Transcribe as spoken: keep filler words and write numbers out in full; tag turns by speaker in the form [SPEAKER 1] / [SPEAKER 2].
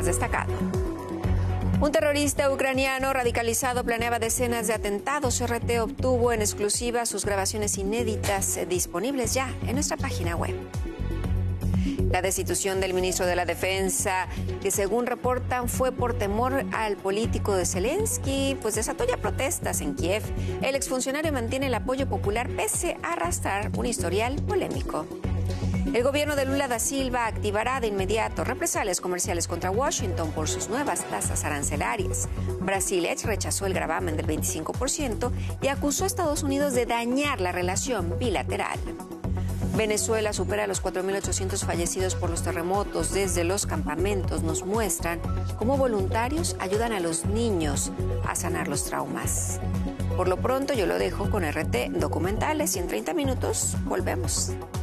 [SPEAKER 1] más destacado. Un terrorista ucraniano radicalizado planeaba decenas de atentados. R T obtuvo en exclusiva sus grabaciones inéditas disponibles ya en nuestra página web. La destitución del ministro de la Defensa, que según reportan fue por temor al político de Zelensky, pues desató ya protestas en Kiev. El exfuncionario mantiene el apoyo popular pese a arrastrar un historial polémico. El gobierno de Lula da Silva activará de inmediato represalias comerciales contra Washington por sus nuevas tasas arancelarias. Brasilex rechazó el gravamen del veinticinco por ciento y acusó a Estados Unidos de dañar la relación bilateral. Venezuela supera los cuatro mil ochocientos fallecidos por los terremotos. Desde los campamentos nos muestran cómo voluntarios ayudan a los niños a sanar los traumas. Por lo pronto yo lo dejo con R T Documentales y en treinta minutos volvemos.